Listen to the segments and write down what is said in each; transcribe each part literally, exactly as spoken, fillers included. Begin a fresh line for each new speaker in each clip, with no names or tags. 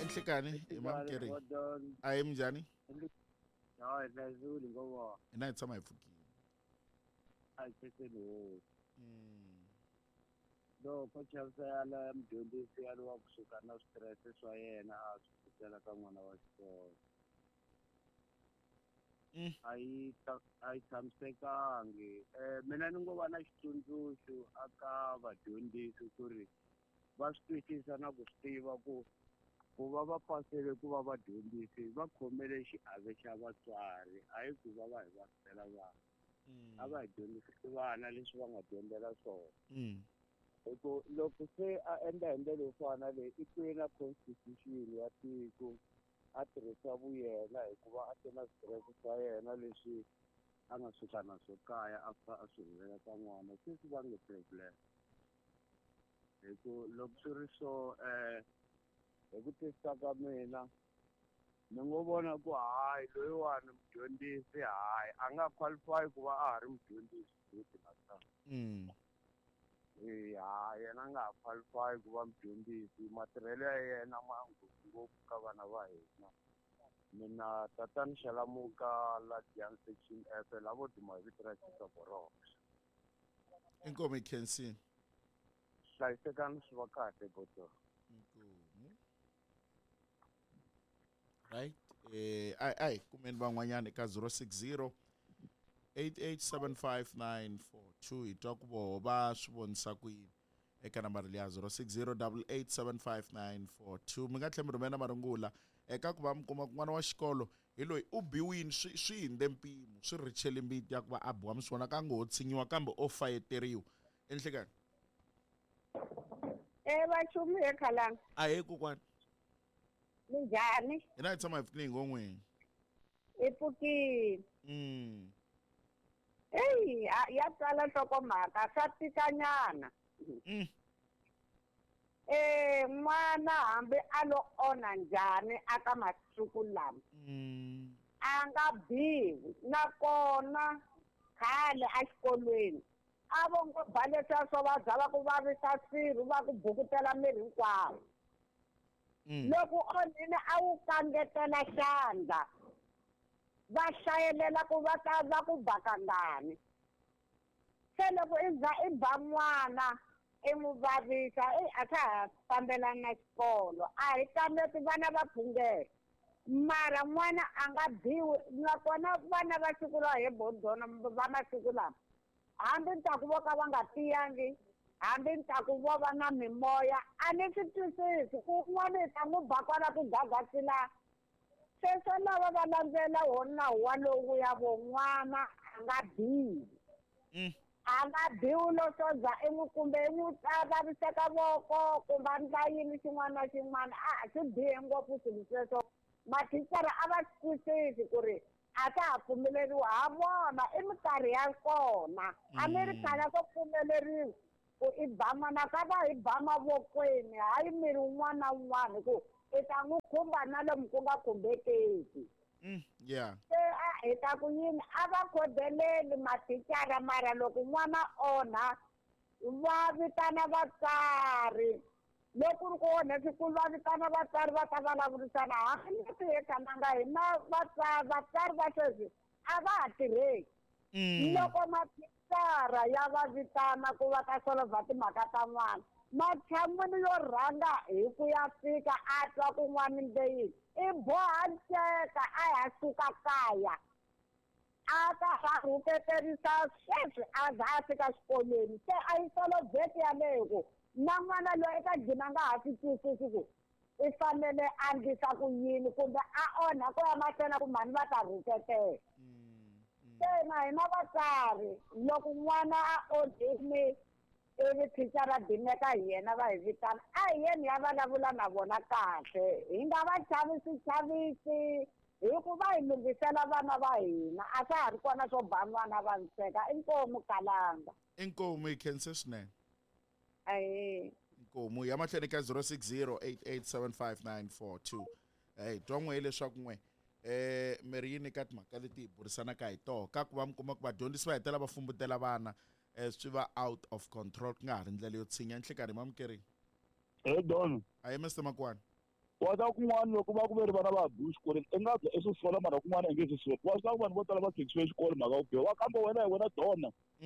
enhlekani imamkeri ayi mnjani
hayi ngazuli ngoba
ina tshama ifukile
ayitheselo
mm
lo pachasala mdyondzisi yalwa kusuka na stress swa yena a swi ka n'wana wa xikolo
mm
ayi ayi tshamisekangi eh mina ni ngo va na xitsundzuxo aka vadyondzisi ku ri va swi twisisa na ku swi tiva ku ku va va pasele ku va vadyondzisi va khomele xiave xa vatswari hayi ku va va hi va tela vana a va hi dyondzisi vana leswi va nga dyondzela swona
mm
loko loko se a endla hi ndlela yo fana leyi i kule na constitution ya tiko a tirhisa vuyela hikuva a ri na stress swa yena leswi a nga suka na swo kaya a fa a swi humelela ka n'wana se swi va nge problem hi ku loko swi ri so eh hi ku twisisa ka mina ni ngo vona ku hayi loyiwani mudyondzisi hayi a nga qualify ku va a ha ri mudyondzisi futhi nakambe
mm
eh hayi yena a nga ha qualify ku va mudyondzisi matirhelo ya yena ma ngopfu ka vana va hina mina tatani Xalamuka la Giant Section F lavo duma hi vito ra Xitokorox
inkomo ikhensi
hlayisekani swi va kahle boto
inkomo right eh ai ai kumeni van'wanyana eka zero six zero eight eight seven five nine four two hi twa ku voho va swi vonisa ku yini eka nambara leya zero six zero eight eight seven five nine four two mi nga tlhela mi rhumela marungula eka ku va mi kuma ku n'wana wa xikolo hi loyi u biwini swi swi hindze mpimo swi richele mbiti ya ku va a biwa mi swi vona ka ngo ho tshinyiwa kambe o fayeteriwa enhlekani
Eh vachumi he khalanga.
a he kokwani
Minjhani?
hina hi tshama hi fikile hi ngo n'wini
I pfukile.
mm
Hey, ya tsala nhlokomhaka swa tikanyana.
mm
Eh n'wana hambi a lo onha njhani aka masiku lama.
mm
A nga biwi nakona khale exikolweni a vo ngo ba leswiya swo va byala ku vavisa swirho va ku bukutela miri hinkwawo. Loko onhile a wu kangetela xandla va hlayelela ku va ta va ku baka ngani se loko i za i ba n'wana i n'wi vavisa i a ka ha fambelana na xikolo a hi kambeti vana va phungela mara n'wana a nga biwi nakona vana va siku la he bodona va masiku lama hambi ni ta ku vo ka va nga tiyangi hambi ni ta ku vo va na mimoya a ni swi twisisi ku n'wana hi ta n'wi ba kwala ku gagasila sweswo lava va landzela wona walowu ya vo n'wana a nga biwi a nga biwi lo swo za i n'wi kumbe i n'wi vaviseka voko kumbe a ndla yini xin'wana na xin'wana a swi bihe ngopfu swilo sweswo mathicara a va swi twisisi ku ri a ka ha pfumeleriwa ha vona i minkarhi ya kona a ni ri khale ko pfumeleriwa ku i ba n'wana ka va hi ba mavokweni hayi miri wun'wana na wun'wana ku i ta n'wi khumba na lomu ku nga khumbekeki
mm yeah
se a hi ta ku yini a va khodeleli mathicara mara loko n'wana onha va vitana vatswari loko ri ku onhe swikulu va vitana vatswari va ta vulavurisana hambi leti hi kananga hi na vatswari vatswari va sweswi a va ha tirheki loko mathicara ya va vitana ku va ta solova timhaka ta n'wana matshan'wini yo rhanga hi ku ya fika a twa ku n'wana ndeyini i boha nceka a ya suka kaya a ta ha rhuketerisa sweswi a za a fika xikolweni se a yi solovheti yaleyo ku na n'wana loyi eka gina nga ha swi twisisi ku i fanele a ndlisa ku yini kumbe a onha ku ya mahlweni ku mhani va ta rhuketela se na hina vatswari loko n'wana a onhile ivi thicara dimeka hi yena va hi vitana a hi yeni ya vulavula na vona kahle hi nga va chavisi chavisi hi ku va hi lunghisela vana va hina a swa ha ri kona swo ba n'wana va nseka inkomu kalanga
inkomo ikhense swinene
ayi
inkomo ya mahlweni ka zero six zero eight eight seven five nine four two hey twa n'we hileswaku n'we eh miri yi nyika timhaka leti hi burisanaka hi toho ka ku va mi kuma ku vadyondzisi va hetela va fumbutela vana eh swi va out of control ku nga ha ri ndlela yo tshinya enhlekani mamukeri
Hey Don,
ayi mister Makwani
wa ta kun'wana loko va ku ve ri vana va biwa xikolweni i nga bya i swi sola mara kun'wana i nge swi soli wa swi tiva ku vanhu vo tala va thekisiwe xikolo mhaka ku biwa wa kambe wena hi wena dona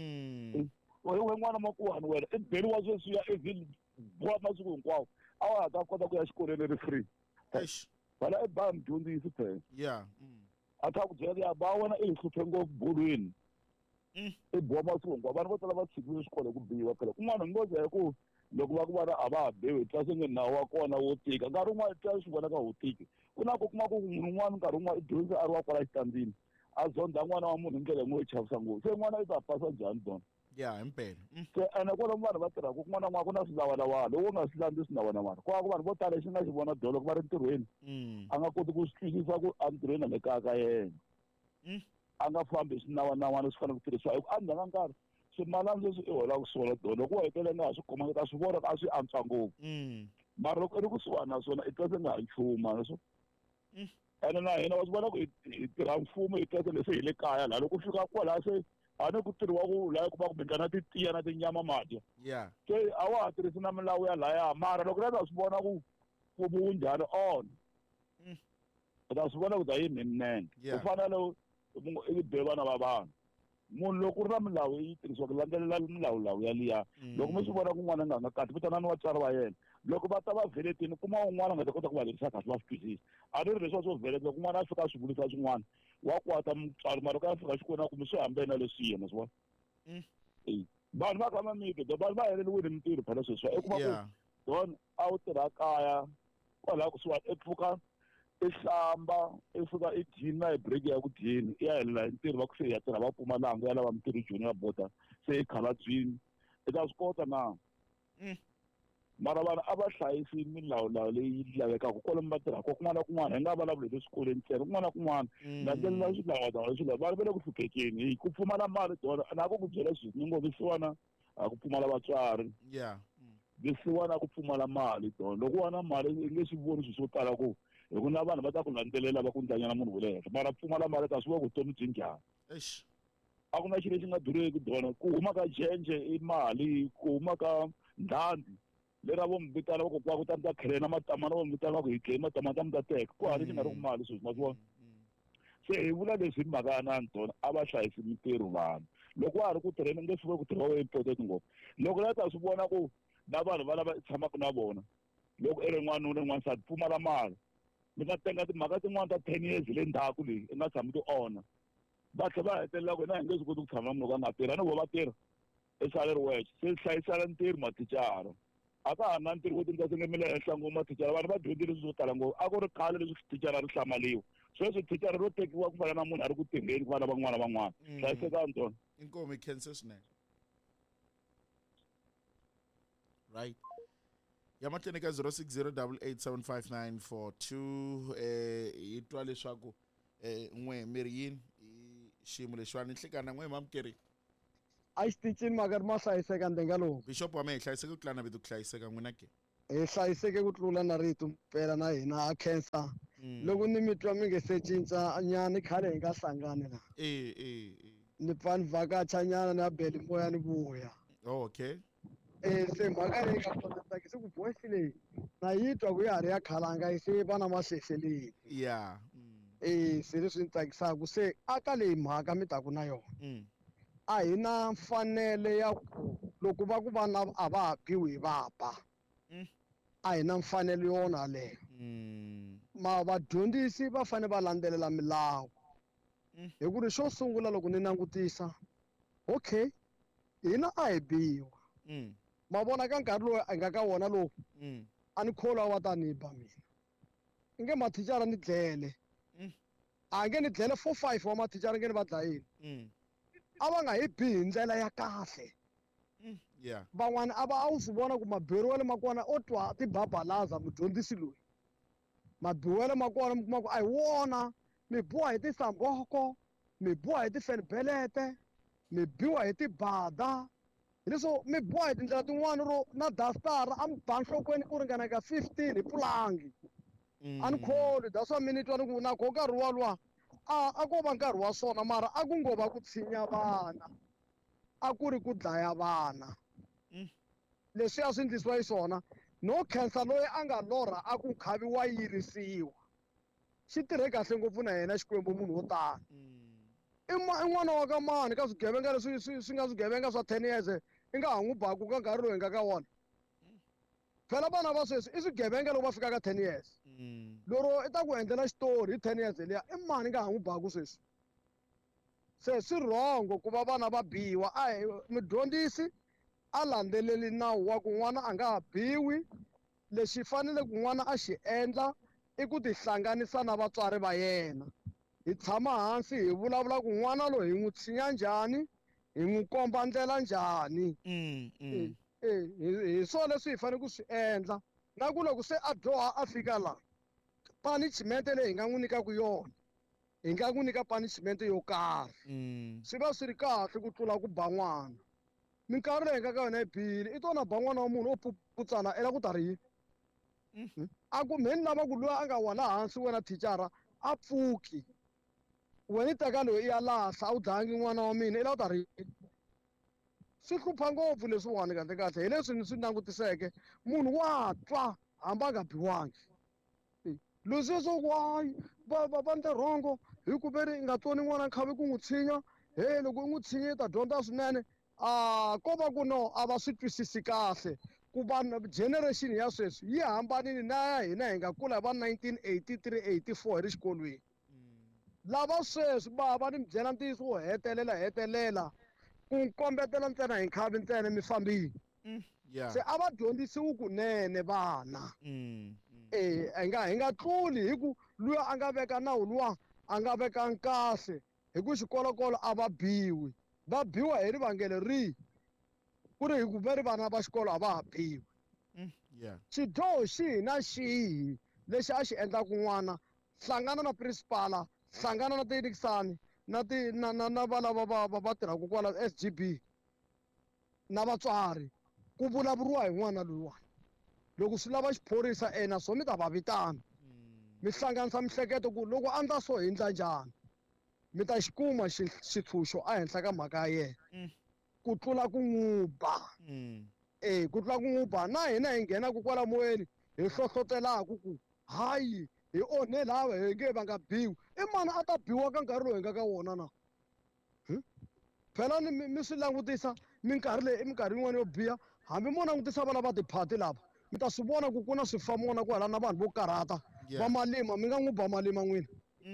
we n'wana makuhani wena i beriwa sweswiya i boha masiku hinkwawo a wa ha ta kota ku ya xikolweni ri free wala i ba mudyondzisi phela
ya
a ta ku byela ya ba wena i hi hluphe ngopfu bolweni i boha masiku hinkwawo vanhu vo tala va tshikiwe xikolo hi ku biwa phela kun'wana ni ngo byela ku loko va ku vana a va ha biwi tlase nge nawu wa kona wo tika nkarhi wun'wana tlase swi vonaka wo tiki ku na ku kuma ku munhu un'wana nkarhi wun'wana i dyondza a ri wa kwala xitandzini a zonda n'wana wa munhu hi ndlela yin'we yi chavisa ngopfu se n'wana i ta pasa njhani dona
ya himpela
se ene kwalomu vanhu va tirhaka kun'wana n'wana ku na swilawanawana loko u nga swi landzi swilawanawana ku va ku vanhu vo tala lexi nga xi vona dolo loko va ri ntirhweni a nga koti ku swi twisisa ku a ntirhweni a le kaya ka yena a nga fambi hi swinawanawana swi fanele ku tirhisiwa hi ku a ndzhaku ka nkarhi swimalana leswi i holaka swona dolo loko u hetelela nga ha swi khomanga ta swi vona a swi antswa ngopfu mara loko i ri kusuhani naswona i tlase nga ha nchuma leswo ene na hina wa swi vona ku hi tirha mfumo hi tlase leswi hi le kaya laha loko fika kwalaha se a ni ku tirhiwa ku laha kuma ku mi na titiya na tinyama madya
ya
se a wa ha tirhisi na milawu ya laya mara loko na ta swi vona ku mfumo wu njhani on u ta swi vona ku ta yini minene u fanele i be vana va vanhu munhu loko ku ri na milawu yi tirhisiwa ku landzelela milawulawu yaliya loko mi swi vona kun'wana nga nga kahle vitanani vatswari va yena loko va ta va vheletini kuma un'wana nga ta kota ku va lerisa kahle va swi twisisa a ni ri leswiwa swo vheleta loko n'wana a fika a swi vulisa swin'wana wa kwata mutswari mara loko a fika xikwena kumbe swi hambena leswi yena swi vona vanhu va ka mamito vanhu va heleliwile mintirho phela sweswiwa i kuma ku don a wu tirha kaya kwalaha kusuhani i pfuka i hlamba i fika i dyini na hi break ya ku dyeni i ya helela hi ntirho va ku se hi ya tirha va Mpumalanga ya lava mintirho junior border se i khalabyini i ta swi kota na mara vanhu a va hlayisi milawulawu leyi lavekaka kwalomu va tirhaka kun'wana na kun'wana hi nga vulavuli hi le swikolweni ntsena kun'wana na kun'wana landzelela swilawadawu leswi vanhu va le ku hluphekeni hi ku pfumala mali dona na ku ku byela swilo ni ngo visiwana a ku pfumala vatswari visiwana ku pfumala mali dona loko wa na mali i nge swi voni swilo swo tala ku hi ku na vanhu va ta ku landzelela va ku ndlanyana munhu wa le henhla mara pfumala mali ta swi vona ku vutomi byi njhani a ku na xilo lexi nga durheki dona ku huma ka jenje i mali ku huma ka ndhandhi lera vo mi vitana va ku kwa ku ta mi ta khelena matama na vo mi vitana va ku hi tlheli matama ta mi ta teka ku hali xi nga ri ku mali sweswi ma swi vona se hi vula leswi hi mhaka ya nani dona a va hlayisi mintirho vanhu loko wa ha ri ku tirheni nge swi voni ku tirha wa important ngopfu loko la ta swi vona ku na vanhu va lava tshamaka na vona loko i ri n'wanuna n'wansati pfumala mali mi nga tenga timhaka tin'wana ta ten years le ndzhaku leyi i nga tshami ti ona va tlhela va hetelela ku na hi nge swi koti ku tshama na munhu loko a nga tirha no vo va tirha i sale ri wexe se hlayisela ntirho mathicara a ka ha na ntirho wo tindza sengemile henhla ngopfu mathicara vanhu va dyondzi leswi swo tala ngopfu a ku ri khale leswi thicara ri hlamaliwa sweswi thicara ro tekiwa ku fana na munhu a ri ku tirheni ku vana van'wana van'wana hlayisekani tona
inkomo ikhense swinene right ya mahlweni ka zero six zero eight eight seven five nine four two eh hi twa leswaku eh n'we miri yini xiyimo lexiwani nhlekana n'we mamukeri
a xitichini makari ma hlayiseka ndenga lowu
bishop wa me hi hlayiseke ku tlula na vito ku hlayiseka n'wina ke
hi hlayiseke ku tlula na rito mpela na hina a cancer loko ni mi twa mi nge se cinca nyana khale hi nga hlangani la
eh eh
ni pfa ni vhakacha nyana ni ya beli moya ni vuya
okay
eh se mhaka leyi nga kona tsakisi ku voice leyi na yi twa ku ya ha ri ya khalanga yi se va na mahlehleleni
ya
eh se leswi ni tsakisaka se aka leyi mhaka mi taku na yona a hi na mfanelo ya ku loko va ku vana a va ha biwi hi vapa a hi na mfanelo yona leyo ma vadyondzisi va fanele va landzelela milawu hi ku ri xo sungula loko ni langutisa okay hina a hi biwa ma vona ka nkarhi lowu a nga ka wona lowu a ni kholo wa ta ni ba mina i nge mathicara ni dlele a nge ni dlele four five wa mathicara nge ni va dlayini a va nga hi bihi hi ndlela ya kahle
yeah
van'wana a va a wu swi vona ku mabiriwele ma kona o twa tibabalaza mudyondzisi loyi mabiwele ma kona mi kuma ku a hi wona mi biwa hi tisamboko mi biwa hi tifenibelete mi biwa hi tibada hileswo mi biwa hi tindlela tin'wana ro na dastara a mi ba nhlokweni ku ringaneka fifteen hi pulangi a ni kholi that's why mi ni twa ni ku na ko nkarhi walowa a a ko va nkarhi wa swona mara a ku ngo va ku tshinya vana a ku ri ku dlaya vana leswi a swi endlisiwa hi swona no khensa loyi a nga lorha a ku nkhavi wa yirisiwa xi tirhe kahle ngopfu na yena Xikwembu munhu wo tala i n'wana wa ka mani ka swigevenga leswi swi nga swigevenga swa ten years i nga ha n'wi baku ka nkarhi lowu hi nga ka wona phela vana va sweswi i swigevenga loko va fika ka ten years loro i ta ku endlela xitori hi ten years liya i mani nga ha n'wi baku sweswi se swi rhongo ku va vana va biwa a hi mudyondzisi a landzeleli nawu wa ku n'wana a nga ha biwi lexi fanele ku n'wana a xi endla i ku tihlanganisa na vatswari va yena hi tshama hansi hi vulavula ku n'wana loyi hi n'wi tshinya njhani hi n'wi komba ndlela njhani hi swona leswi hi fanele ku swi endla na ku loko se a dyoha a fika la punishment leyi hi nga n'wi nyikaka yona hi nga n'wi nyika punishment yo karhi swi va swi ri kahle ku tlula ku ba n'wana minkarhi leyi nga ka yona yi bihile i tona ba n'wana wa munhu o putsana ela ku ta ri yini a ku mheni lava ku luya a nga wala hansi wena thicara a pfuki wena i teka loyi i ya lahla a wu dlayangi n'wana wa mina i la ku ta ri yini swi hlupha ngopfu leswiwani kahle kahle hi leswi ni swi langutiseke munhu wa twa hambi a nga biwangi leswi swo wayi va va va ndle rhongo hi ku ve ri i nga tsoni n'wana nkhavi ku n'wi tshinya he loko i n'wi tshinye i ta dyondza swinene a ko va ku no a va swi twisisi kahle ku va generation ya sweswi yi hambanile na ya hina hi nga kula hi va nineteen eighty-three eighty-four hi ri xikolweni lava sweswi va va ni mi byela ntiyiso wo hetelela hetelela ku kombetela ntsena hi nkhavi ntsena mi fambini se a va dyondzisiwi kunene vana eh hi nga hi nga tluli hi ku luya a nga veka nawu luwa a nga veka nkase hi ku xikolokolo a va biwi va biwa hi rivangelo rihi ku ri hi ku ve ri vana va xikolo a va ha biwi xidyoho xihi na xihi lexi a xi endlaku n'wana hlangana na principala hlangana na tiyingisani na ti na na na valava va va va tirhaka kwala S G B na vatswari ku vulavuriwa hi n'wana loyiwani loko swi lava xiphorisa ena so mi ta va vitana mi hlanganisa mihleketo ku loko a ndla so hi ndla njhani mi ta xi kuma xitshunxo ehenhla ka mhaka ya yena ku tlula ku n'wi ba eh ku tlula ku n'wi ba na hina hi nghenaka kwala moyeni hi hlohlotelaku ku hayi hi onhe lava hi nge va nga biwi i mani a ta biwa ka nkarhi lowu hi nga ka wona na phela ni mi swi langutisa minkarhi leyi i minkarhi yin'wana yo biha hambi mo langutisa vana va tiphati lava mi ta swi vona ku ku na swifamona kwala na vanhu vo karhata va malima mi nga n'wi ba malima n'wina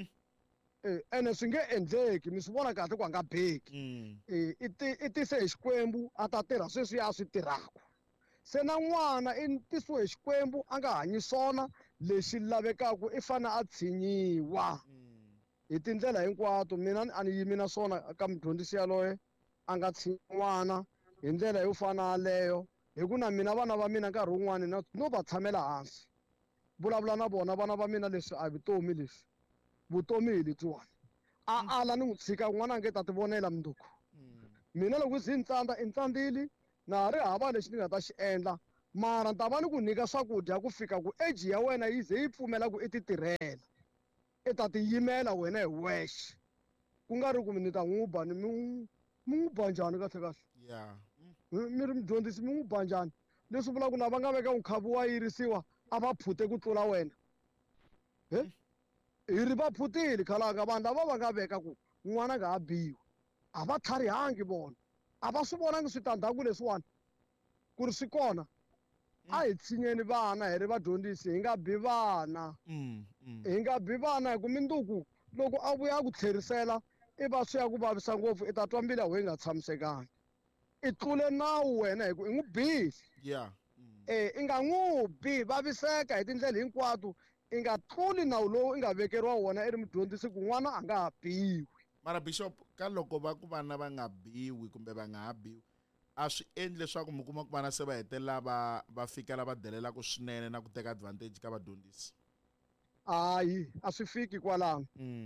eh ene swi nge endleki mi swi vona kahle ku a nga beki eh i tise hi xikwembu a ta tirha sweswi a swi tirhaka se na n'wana i tisiwe hi xikwembu a nga hanyi swona lexi lavekaka i fane a tshinyiwa hi tindlela hinkwato mina a ni yimi na swona ka mudyondzisi yaloye a nga tshinyi n'wana hi ndlela yo fana yaleyo hi ku na mina vana va mina nkarhi wun'wani no va tshamela hansi vulavula na vona vana va mina leswi a vutomi leswi vutomi hi lebyiwani a ala ni n'wi tshika n'wana a nge ta ti vonela munduku mina loko zi ntsandza i ntsandzili na ha ri hava lexi ni nga ta xi endla mara ni ta va ni ku nyika swakudya ku fika ku age ya wena yi ze yi pfumela ku i ti tirhela i ta tiyimela wena hi wexe ku nga ri ku ni ta n'wi ba ni mi mi n'wi ba njhani kahle kahle mi ri mudyondzisi mi n'wi ba njhani leswi vulaka ku lava nga veka nkhavi wa yirisiwa a va phute ku tlula wena he hi ri va phutile khalanga vanhu lava va nga veka ku n'wana nga ha biwi a va tlharihangi vona a va swi vonangi switandzhaku leswiwani ku ri swi kona a hi tshinyeni vana hi ri vadyondzisi hi nga bi vana hi nga bi vana hi ku minduku loko a vuya a ku tlherisela i va swi ya ku vavisa ngopfu i ta twa mbila we nga tshamisekangi i tlule nawu wena hi ku i n'wi bihile eh i nga n'wi bi vaviseka hi tindlela hinkwato i nga tluli nawu lowu i nga vekeriwa wona i ri mudyondzisi ku n'wana a nga ha biwi
mara bishop ka loko va ku vana va nga biwi kumbe va nga ha biwi a swi endli leswaku mi kuma ku vana se va hetelela va va fikela va delelaku swinene na ku teka advantage ka vadyondzisi
hayi a swi fiki kwalano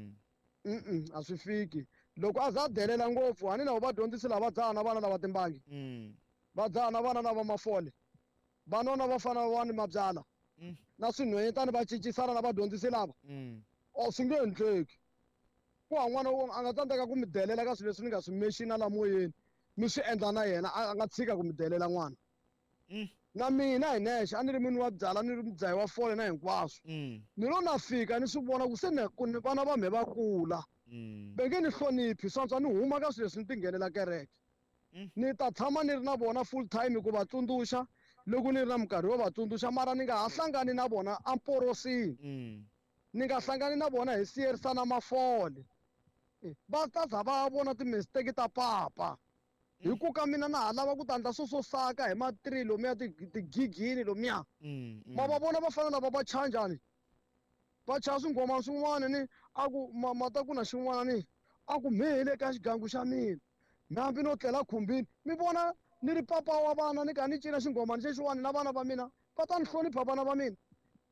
mm a swi fiki loko a za delela ngopfu hani lavo vadyondzisi lava dzaha na vana lava timbangi va dzaha na vana lava mafole vanona va fana va ni mabyala na swinhwenyetani va cincisana na vadyondzisi lava o swi nge endleki ku ha n'wana a nga tsandzeka ku mi delela ka swilo leswi ni nga swi mexina la moyeni mi swi endla na yena a nga tshika ku mi delela n'wana na mina hi nexe a ni ri munhu wa byala ni ri mudzayi wa fole na hinkwaswo ni lo na fika ni swi vona ku se ni ku ni vana va me va kula ve nge ni hloniphi swantswa ni huma ka swilo leswi ni tinghenela kereke ni ta tshama ni ri na vona full time ku va tsundzuxa loko ni ri na minkarhi wo va tsundzuxa mara ni nga ha hlangani na vona amporosini ni nga hlangani na vona hi siyerisana mafole va ta za va vona timisteki ta papa hi ku ka mina na ha lava ku tandla swo swo saka hi matiri lomuya tigigini lomuya ma va vona va fana lava va chanjani va chaya swinghoma swin'wana ni a ku mata ku na xin'wana ni a ku mhile ka xigangu xa mina mi hambi no tlela khumbini mi vona ni ri papa wa vana ni kha ni cina xinghomani xexiwani na vana va mina va ta ni hlonipha vana va mina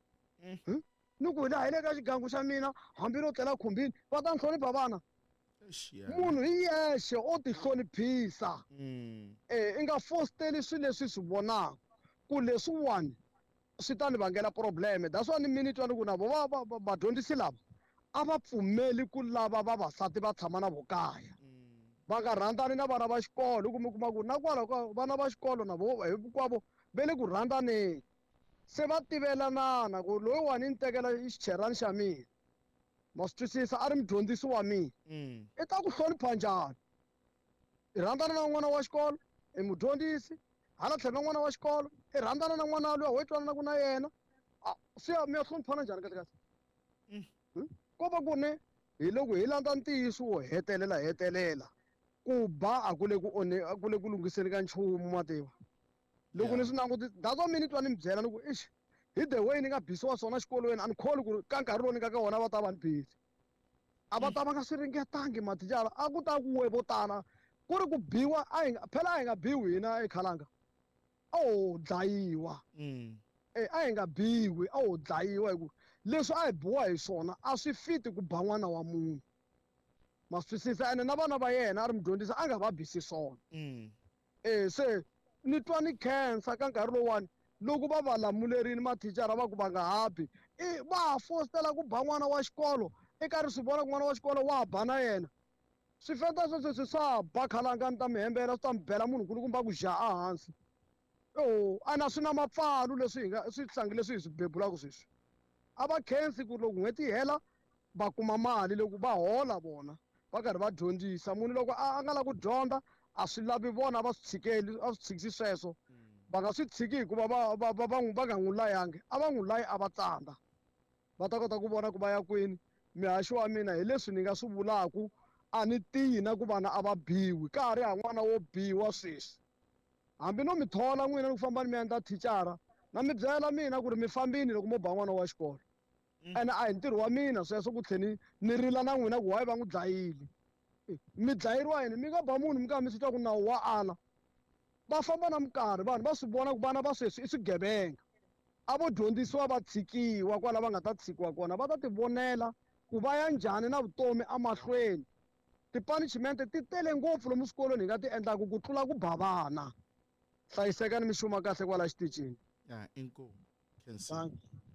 ni ku hi laha hi le ka xigangu xa mina hambi no tlela khumbini va ta ni hlonipha vana munhu hi yexe o ti hloniphisa eh i nga fosteli swilo leswi swi vonaka ku leswiwani swi ta ni vangela probleme that's why ni mi ni twa ni ku na vo vadyondzisi lava a va pfumeli ku lava vavasati va tshama na vokaya va nga rhandzani na vana va xikolo ku mi kuma ku na kwala ka vana va xikolo na vo hinkwavo ve le ku rhandzaneni se va tivelanana ku loyiwani ni tekela xicherani xa mina ma swi twisisa a ri mudyondzisi wa mina i ta ku hlonipha njhani i rhandzana na n'wana wa xikolo i mudyondzisi hala tlhelo na n'wana wa xikolo i rhandzana na n'wana luya wo twananaku na yena swi ya mi ya hloniphana njhani kahle kahle ko va ku ne hi loko hi landza ntiyiso wo hetelela hetelela ku ba a ku le ku one a ku le ku lunghiseni ka nchumu mativa loko ni swi languti that's why mi ni twa ni mi byela ni ku ixi hi the way ni nga bisiwa swona xikolweni a ni kholi ku ri ka nkarhi lowu ni nga ka wona va ta va ni bisi a va ta va nga swi ringetangi mathicara a ku ta kuwe vo tala ku ri ku biwa a hi phela a hi nga biwi hina ekhalanga a ho dlayiwa e a hi nga biwi a ho dlayiwa hi ku leswi a hi biwa hi swona a swi fiti ku ba n'wana wa munhu ma swi twisisa ene na vana va yena a ri mudyondzisi a nga va bisi swona e se ni twa ni khensa ka nkarhi lowuwani loko va va lamulerini mathicara va ku va nga habi i va ha fostela ku ba n'wana wa xikolo eka ri swi vona ku n'wana wa xikolo wa ha ba na yena swifeta sweswi swi swa ba khalanga ni ta mi hembela swi ta mi bela munhu kulukumba ku xa a hansi o a na swi na mapfalu leswi hi nga swi hlangi leswi hi swi bebulaka sweswi a va khensi ku loko n'hweti yi hela va kuma mali loko va hola vona va karhi va dyondzisa munhu loko a nga lavi ku dyondza a swi lavi vona va swi tshikeli a swi tshikisi sweswo va nga swi tshiki hikuva va va va va va nga n'wi layangi a va n'wi layi a va tsandza va ta kota ku vona ku va ya kwini mihaxo wa mina hi leswi ni nga swi vulaku a ni tiyi na ku vana a va biwi ka ha ri ha n'wana wo biwa sweswi hambi no mi thola n'wina ni ku famba ni mi endla thicara na mi byela mina ku ri mi fambini loko mo ba n'wana wa xikolo ene a hi ntirho wa mina sweswo ku tlhela ni ni rila na n'wina ku wayi va n'wi dlayile mi dlayeriwa yini mi nga ba munhu mi nga mi swi twa ku nawu wa ala va famba na minkarhi vanhu va swi vona ku vana va sweswi i swigevenga a vo dyondzisiwa va tshikiwa kwala va nga ta tshikiwa kona va ta ti vonela ku va ya njhani na vutomi emahlweni ti-punishment ti tele ngopfu lomu swikolweni hi nga ti endlaku ku tlula ku ba vana hlayiseka ni mi xuma kahle kwala xitichini
ya inkomu khensani